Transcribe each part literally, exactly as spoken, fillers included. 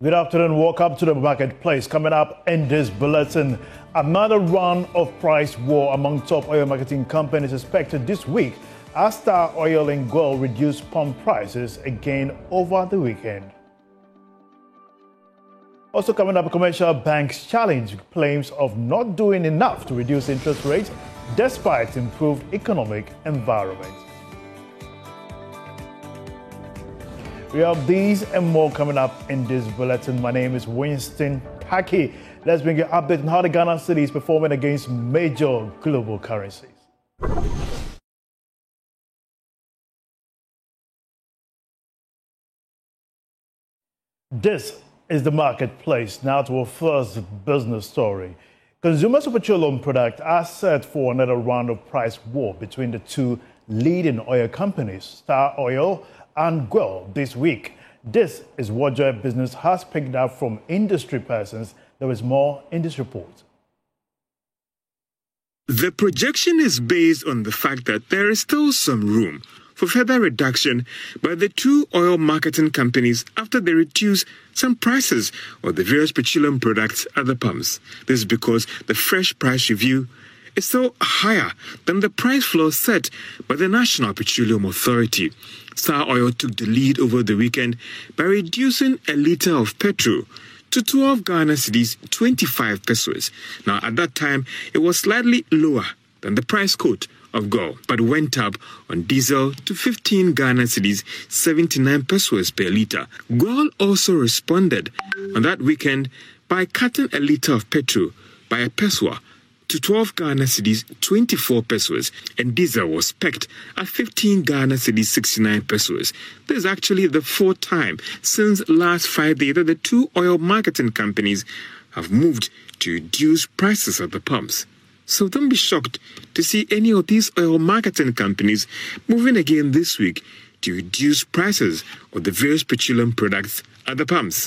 Good afternoon. Welcome to the marketplace. Coming up in this bulletin, another round of price war among top oil marketing companies expected this week as Star Oil and Goil reduced pump prices again over the weekend. Also coming up, commercial banks challenge claims of not doing enough to reduce interest rates despite improved economic environment. We have these and more coming up in this bulletin. My name is Winston Paki. Let's bring you an update on how the Ghana cedi is performing against major global currencies. This is the marketplace. Now to our first business story. Consumers of petroleum products are set for another round of price war between the two leading oil companies, Star Oil and Goil, this week. This is what Joy Business has picked up from industry persons. There is more in this report. The projection is based on the fact that there is still some room for further reduction by the two oil marketing companies after they reduce some prices of the various petroleum products at the pumps. This is because the fresh price review is still higher than the price floor set by the National Petroleum Authority. Star Oil took the lead over the weekend by reducing a litre of petrol to twelve Ghana cedis, twenty-five pesos. Now, at that time, it was slightly lower than the price quote of Goil, but went up on diesel to fifteen Ghana cedis, seventy-nine pesos per litre. Goil also responded on that weekend by cutting a litre of petrol by a peso to twelve Ghana cedis, twenty-four pesos, and diesel was pegged at fifteen Ghana cedis, sixty-nine pesos. This is actually the fourth time since last Friday that the two oil marketing companies have moved to reduce prices at the pumps. So don't be shocked to see any of these oil marketing companies moving again this week to reduce prices of the various petroleum products at the pumps.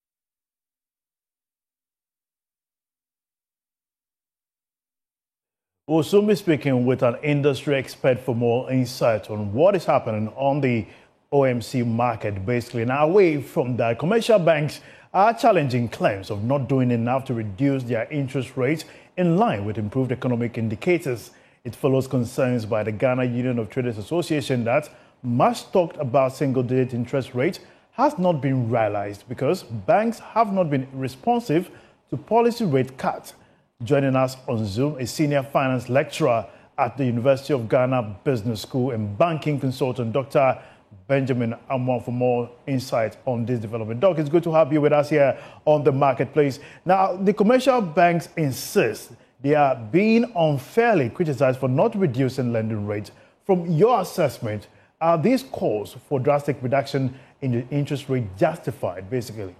We'll soon be speaking with an industry expert for more insight on what is happening on the O M C market, basically. Now, away from that, commercial banks are challenging claims of not doing enough to reduce their interest rates in line with improved economic indicators. It follows concerns by the Ghana Union of Traders Association that much talked about single-digit interest rate has not been realized because banks have not been responsive to policy rate cuts. Joining us on Zoom, a senior finance lecturer at the University of Ghana Business School and banking consultant, Doctor Benjamin Amoah, for more insight on this development. Doc, it's good to have you with us here on the marketplace. Now, the commercial banks insist they are being unfairly criticized for not reducing lending rates. From your assessment, are these calls for drastic reduction in the interest rate justified, basically?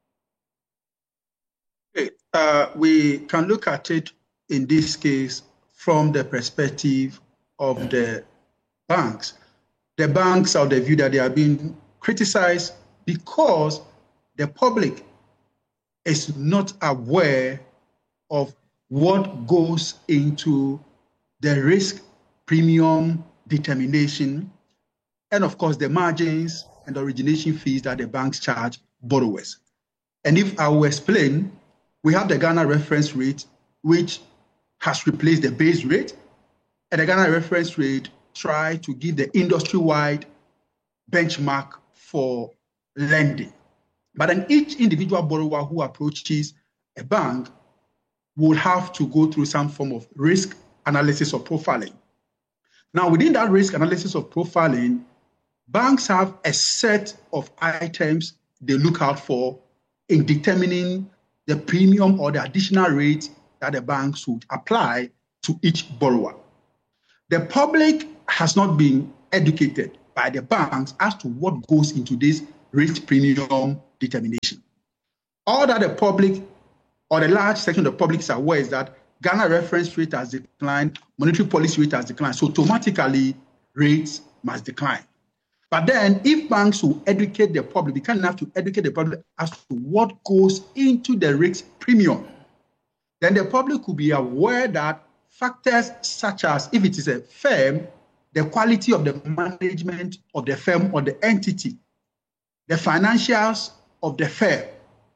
Uh, we can look at it in this case from the perspective of the banks. The banks are of the view that they are being criticized because the public is not aware of what goes into the risk premium determination and, of course, the margins and the origination fees that the banks charge borrowers. And if I will explain, we have the Ghana reference rate, which has replaced the base rate, and the Ghana reference rate try to give the industry-wide benchmark for lending. But then each individual borrower who approaches a bank will have to go through some form of risk analysis or profiling. Now, within that risk analysis of profiling, banks have a set of items they look out for in determining the premium or the additional rate that the banks would apply to each borrower. The public has not been educated by the banks as to what goes into this risk premium determination. All that the public or the large section of the public is aware is that Ghana reference rate has declined, monetary policy rate has declined, so automatically rates must decline. But then if banks will educate the public, they can't have to educate the public as to what goes into the risk premium, then the public will be aware that factors such as if it is a firm, the quality of the management of the firm or the entity, the financials of the firm,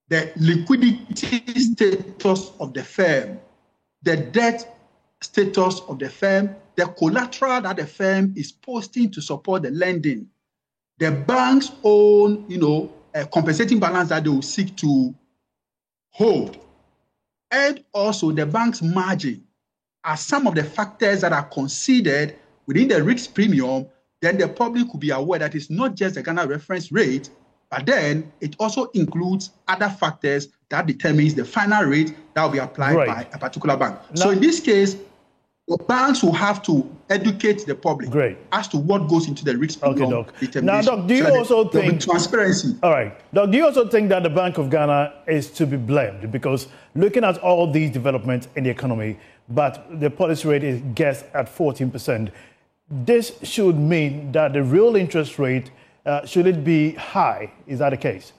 the liquidity status of the firm, the debt status of the firm, the collateral that the firm is posting to support the lending, the bank's own, you know, uh, compensating balance that they will seek to hold, and also the bank's margin are some of the factors that are considered within the risk premium. Then the public could be aware that it's not just the Ghana reference rate, but then it also includes other factors that determines the final rate that will be applied right. by a particular bank. Now, so in this case, the banks will have to educate the public Great. as to what goes into the risk premium okay, Doc. Now, Doc, do you so also think transparency? All right, Doc, do you also think that the Bank of Ghana is to be blamed? Because looking at all these developments in the economy, but the policy rate is guessed at fourteen percent, this should mean that the real interest rate uh, should it be high? Is that the case?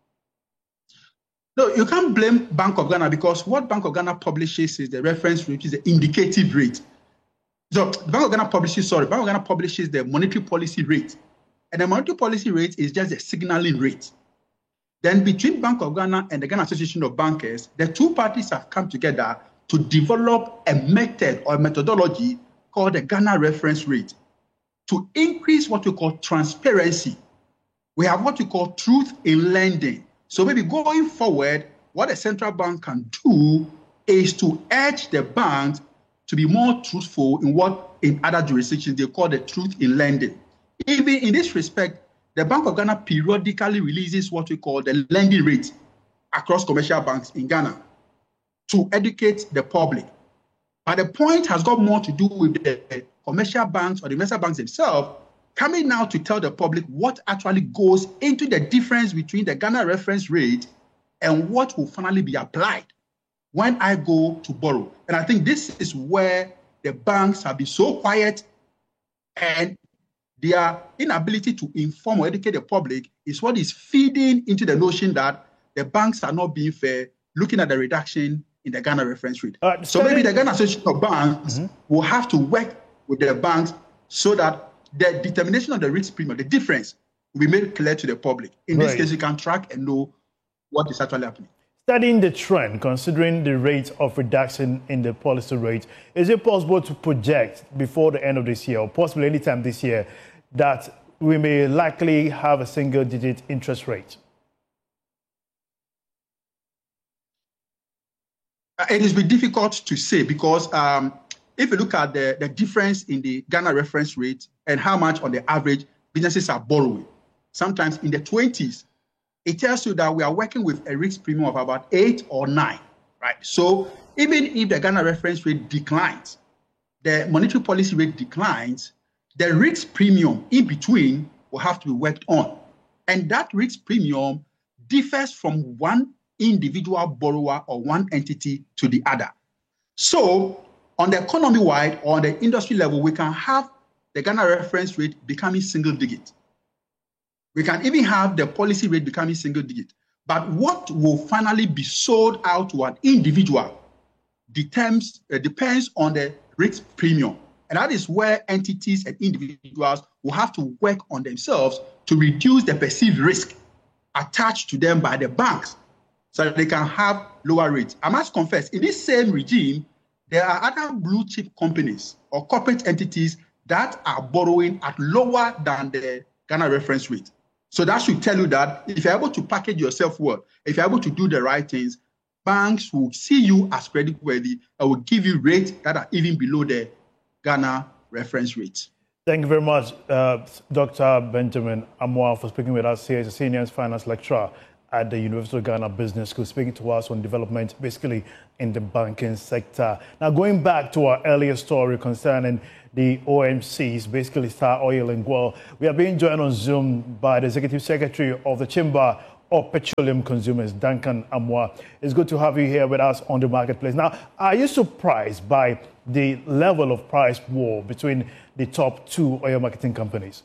No, you can't blame Bank of Ghana, because what Bank of Ghana publishes is the reference rate, which is the indicative rate. So the Bank of Ghana publishes, sorry, Bank of Ghana publishes the monetary policy rate. And the monetary policy rate is just the signaling rate. Then between Bank of Ghana and the Ghana Association of Bankers, the two parties have come together to develop a method or a methodology called the Ghana reference rate to increase what we call transparency. We have what we call truth in lending. So maybe going forward, what a central bank can do is to urge the banks to be more truthful in what in other jurisdictions they call the truth in lending. Even in this respect, the Bank of Ghana periodically releases what we call the lending rate across commercial banks in Ghana to educate the public. But the point has got more to do with the commercial banks or the investor banks themselves coming now to tell the public what actually goes into the difference between the Ghana reference rate and what will finally be applied when I go to borrow. And I think this is where the banks have been so quiet, and their inability to inform or educate the public is what is feeding into the notion that the banks are not being fair, looking at the reduction in the Ghana reference rate. Uh, so maybe the Ghana Association of Banks mm-hmm. will have to work with the banks so that the determination of the risk premium, the difference, will be made clear to the public. In right. this case, you can track and know what is actually happening. Studying the trend, considering the rate of reduction in the policy rate, is it possible to project before the end of this year, or possibly anytime this year, that we may likely have a single-digit interest rate? It is very difficult to say, because um, if you look at the, the difference in the Ghana reference rate and how much on the average businesses are borrowing, sometimes in the twenties, it tells you that we are working with a risk premium of about eight or nine, right? So even if the Ghana reference rate declines, the monetary policy rate declines, the risk premium in between will have to be worked on. And that risk premium differs from one individual borrower or one entity to the other. So on the economy-wide or on the industry level, we can have the Ghana reference rate becoming single digit. We can even have the policy rate becoming single digit. But what will finally be sold out to an individual depends, uh, depends on the risk premium. And that is where entities and individuals will have to work on themselves to reduce the perceived risk attached to them by the banks so that they can have lower rates. I must confess, in this same regime, there are other blue chip companies or corporate entities that are borrowing at lower than the Ghana reference rate. So that should tell you that if you're able to package yourself well, if you're able to do the right things, banks will see you as creditworthy and will give you rates that are even below the Ghana reference rate. Thank you very much, uh, Doctor Benjamin Amoah, for speaking with us here as a senior finance lecturer at the University of Ghana Business School, speaking to us on development basically in the banking sector. Now, going back to our earlier story concerning the O M Cs, basically Star Oil and Gold, we are being joined on Zoom by the Executive Secretary of the Chamber of Petroleum Consumers, Duncan Amoah. It's good to have you here with us on the marketplace. Now, are you surprised by the level of price war between the top two oil marketing companies?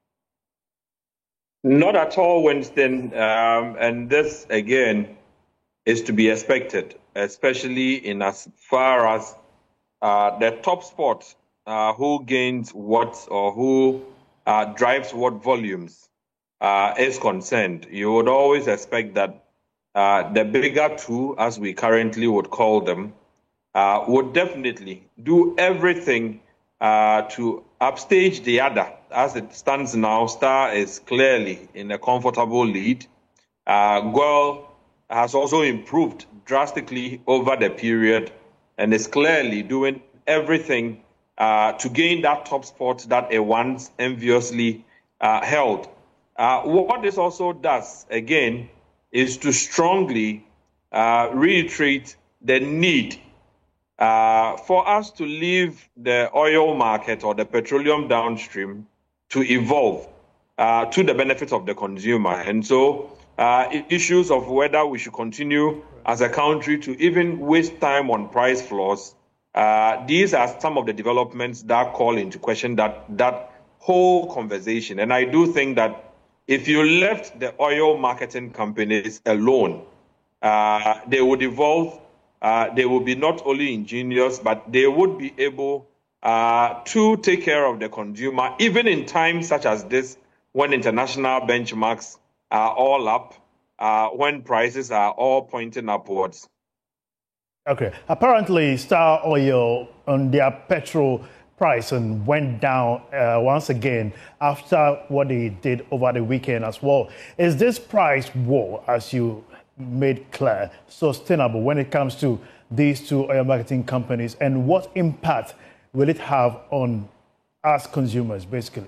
Not at all, Winston. Um, and this, again, is to be expected, especially in as far as uh, the top spot, uh, who gains what or who uh, drives what volumes uh, is concerned. You would always expect that uh, the bigger two, as we currently would call them, uh, would definitely do everything uh, to upstage the other. As it stands now, Star is clearly in a comfortable lead. Uh, Goil has also improved drastically over the period and is clearly doing everything uh, to gain that top spot that it once enviously uh, held. Uh, what this also does, again, is to strongly uh, reiterate the need uh, for us to leave the oil market or the petroleum downstream to evolve uh, to the benefit of the consumer. And so uh, issues of whether we should continue as a country to even waste time on price floors, uh, these are some of the developments that call into question that, that whole conversation. And I do think that if you left the oil marketing companies alone, uh, they would evolve. Uh, they will be not only ingenious, but they would be able uh, to take care of the consumer, even in times such as this, when international benchmarks are all up, uh, when prices are all pointing upwards. Okay. Apparently, Star Oil on their petrol price and went down uh, once again after what they did over the weekend as well. Is this price war, as you made clear, sustainable when it comes to these two oil marketing companies, and what impact will it have on us consumers, basically?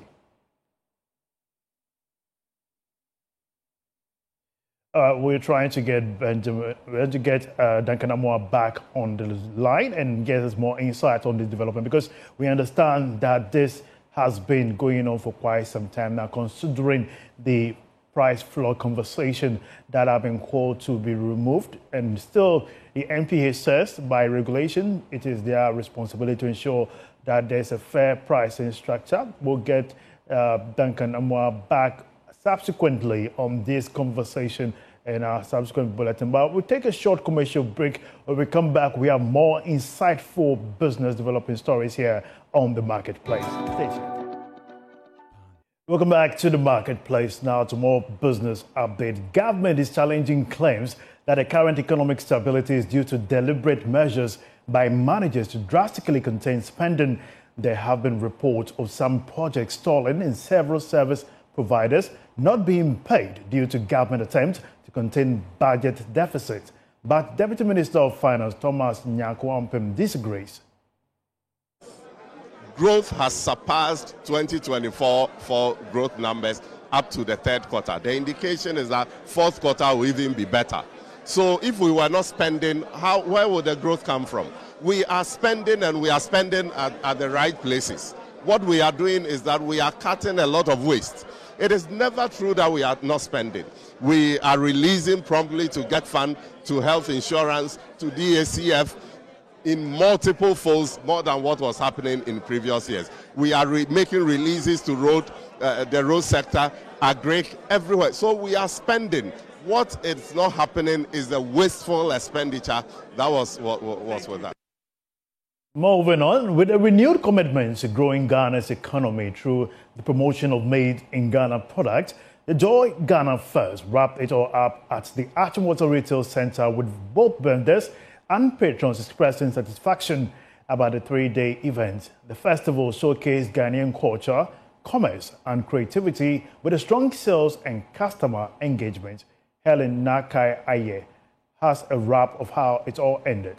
Uh, we're trying to get Benjamin, we're to get uh, Duncan Amoah back on the line and get us more insight on this development, because we understand that this has been going on for quite some time now, considering the price floor conversation that have been called to be removed. And still, the N P H says by regulation, it is their responsibility to ensure that there's a fair pricing structure. We'll get uh, Duncan Amoah back subsequently on this conversation in our subsequent bulletin. But we'll take a short commercial break. When we come back, we have more insightful business developing stories here on The Marketplace. Stay tuned. Welcome back to The Marketplace. Now to more business update. Government is challenging claims that the current economic stability is due to deliberate measures by managers to drastically contain spending. There have been reports of some projects stalling and several service providers not being paid due to government attempts to contain budget deficits. But Deputy Minister of Finance Thomas Nyarko disagrees. Growth has surpassed twenty twenty-four for growth numbers up to the third quarter. The indication is that fourth quarter will even be better. So if we were not spending, how, where would the growth come from? We are spending, and we are spending at, at the right places. What we are doing is that we are cutting a lot of waste. It is never true that we are not spending. We are releasing promptly to get fund, to health insurance, to D A C F, in multiple folds more than what was happening in previous years. We are re making releases to road, uh, the road sector, agric, everywhere. So we are spending. What is not happening is the wasteful expenditure. That was what was with that. Moving on, with a renewed commitment to growing Ghana's economy through the promotion of made in Ghana products, the Joy Ghana Fest wrapped it all up at the Achimota Retail Center, with both vendors and patrons expressing satisfaction about the three-day event. The festival showcased Ghanaian culture, commerce, and creativity with a strong sales and customer engagement. Helen Nakai Aye has a wrap of how it all ended.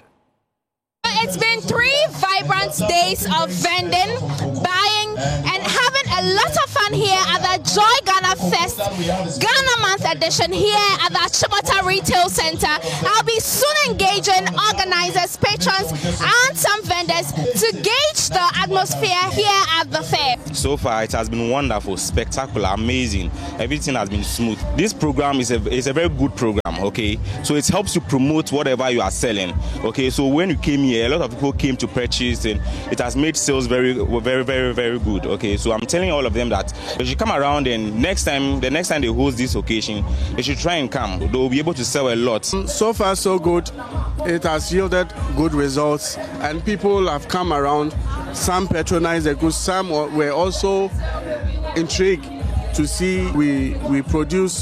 It's been three vibrant days of vending, buying, and having a lot of fun here at the Joy Ghana Fest Ghana Month edition here at the Achimota Retail Center. I'll be soon engaging organizers, patrons, and some vendors to gauge the atmosphere here at the fair. So far, it has been wonderful, spectacular, amazing. Everything has been smooth. This program is a, is a very good program, okay? So it helps to promote whatever you are selling, okay? So when you came here, a lot of people came to purchase, and it has made sales very, very, very, very good. Okay, so I'm telling all of them that they should come around, and next time, the next time they host this occasion, they should try and come. They will be able to sell a lot. So far, so good. It has yielded good results, and people have come around. Some patronized the goods. Some were also intrigued to see we we produce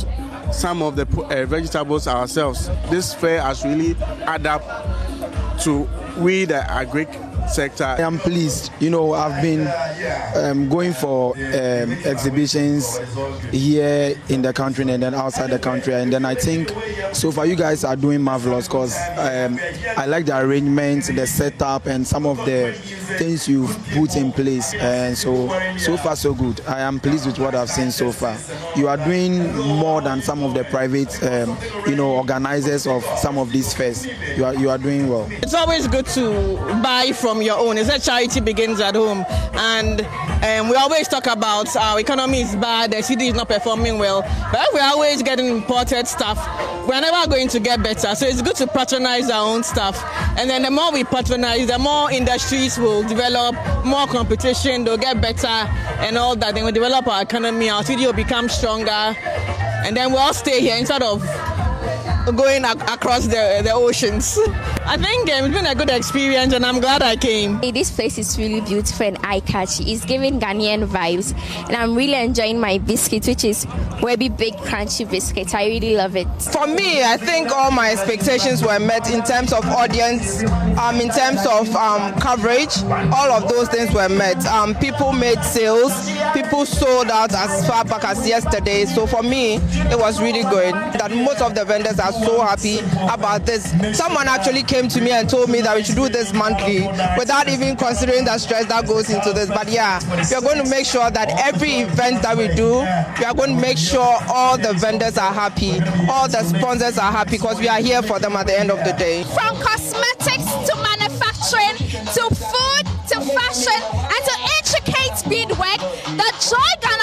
some of the uh, vegetables ourselves. This fair has really added up to we the agri sector. I am pleased. You know, I've been um, going for um, exhibitions here in the country and then outside the country, and then I think so far you guys are doing marvelous because um, I like the arrangements, the setup, and some of the things you've put in place. And so, so far so good. I am pleased with what I've seen so far. You are doing more than some of the private, um, you know, organizers of some of these fairs. You are you are doing well. It's always good to buy from your own. It's a charity begins at home, and um, we always talk about our economy is bad, the city is not performing well, but we're always getting imported stuff. We're never going to get better, so it's good to patronize our own stuff. And then the more we patronize, the more industries will develop, more competition, they'll get better and all that. Then we develop our economy, our city will become stronger, and then we'll all stay here instead of going ac- across the, the oceans. I think um, it's been a good experience and I'm glad I came. Hey, this place is really beautiful and eye-catchy. It's giving Ghanaian vibes, and I'm really enjoying my biscuit, which is Webby Big Crunchy Biscuit. I really love it. For me, I think all my expectations were met in terms of audience, um, in terms of um, coverage. All of those things were met. Um, people made sales. People sold out as far back as yesterday. So for me, it was really good. That most of the vendors are so happy about this. Someone actually came to me and told me that we should do this monthly without even considering the stress that goes into this. But yeah, we are going to make sure that every event that we do, we are going to make sure all the vendors are happy, all the sponsors are happy, because we are here for them at the end of the day. From cosmetics to manufacturing to food to fashion and to intricate beadwork, the Joy Ghana